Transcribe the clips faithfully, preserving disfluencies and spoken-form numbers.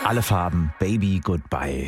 Alle Farben, Baby, goodbye.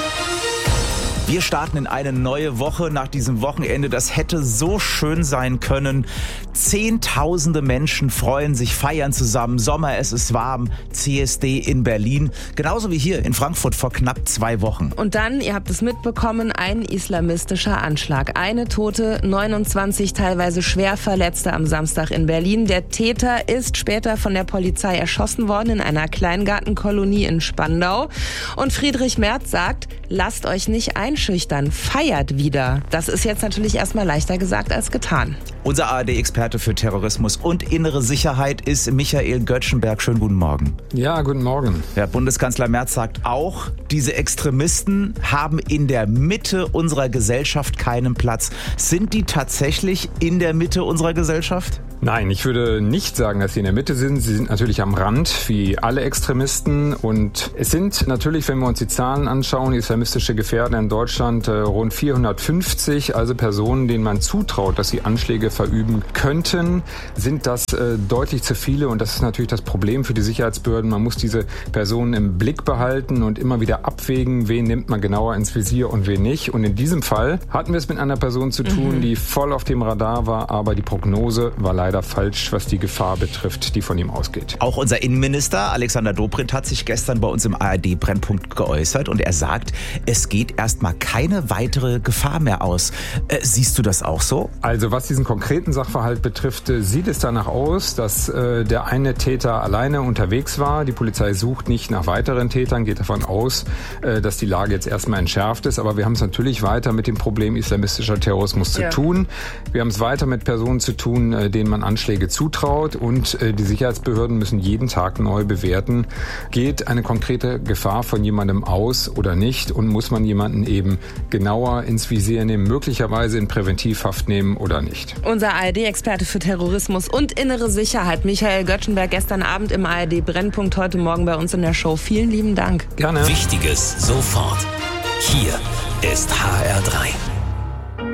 Wir starten in eine neue Woche nach diesem Wochenende. Das hätte so schön sein können. Zehntausende Menschen freuen sich, feiern zusammen. Sommer, es ist warm. C S D in Berlin. Genauso wie hier in Frankfurt vor knapp zwei Wochen. Und dann, ihr habt es mitbekommen, ein islamistischer Anschlag. Eine Tote, neunundzwanzig teilweise schwer Verletzte am Samstag in Berlin. Der Täter ist später von der Polizei erschossen worden in einer Kleingartenkolonie in Spandau. Und Friedrich Merz sagt, lasst euch nicht einschüchtern, feiert wieder. Das ist jetzt natürlich erstmal leichter gesagt als getan. Unser A R D-Experte für Terrorismus und innere Sicherheit ist Michael Göttschenberg. Schönen guten Morgen. Ja, guten Morgen. Der Bundeskanzler Merz sagt auch, diese Extremisten haben in der Mitte unserer Gesellschaft keinen Platz. Sind die tatsächlich in der Mitte unserer Gesellschaft? Nein, ich würde nicht sagen, dass sie in der Mitte sind. Sie sind natürlich am Rand, wie alle Extremisten. Und es sind natürlich, wenn wir uns die Zahlen anschauen, islamistische Gefährder in Deutschland äh, rund vierhundertfünfzig, also Personen, denen man zutraut, dass sie Anschläge verüben könnten, sind das äh, deutlich zu viele. Und das ist natürlich das Problem für die Sicherheitsbehörden. Man muss diese Personen im Blick behalten und immer wieder abwägen, wen nimmt man genauer ins Visier und wen nicht. Und in diesem Fall hatten wir es mit einer Person zu tun, mhm. die voll auf dem Radar war, aber die Prognose war leider leider falsch, was die Gefahr betrifft, die von ihm ausgeht. Auch unser Innenminister Alexander Dobrindt hat sich gestern bei uns im A R D-Brennpunkt geäußert und er sagt, es geht erstmal keine weitere Gefahr mehr aus. Äh, siehst du das auch so? Also was diesen konkreten Sachverhalt betrifft, äh, sieht es danach aus, dass äh, der eine Täter alleine unterwegs war. Die Polizei sucht nicht nach weiteren Tätern, geht davon aus, äh, dass die Lage jetzt erstmal entschärft ist. Aber wir haben es natürlich weiter mit dem Problem islamistischer Terrorismus zu ja. tun. Wir haben es weiter mit Personen zu tun, äh, denen man Anschläge zutraut und äh, die Sicherheitsbehörden müssen jeden Tag neu bewerten, geht eine konkrete Gefahr von jemandem aus oder nicht und muss man jemanden eben genauer ins Visier nehmen, möglicherweise in Präventivhaft nehmen oder nicht. Unser A R D-Experte für Terrorismus und innere Sicherheit, Michael Göttschenberg, gestern Abend im A R D-Brennpunkt, heute Morgen bei uns in der Show. Vielen lieben Dank. Gerne. Wichtiges sofort. Hier ist H R drei.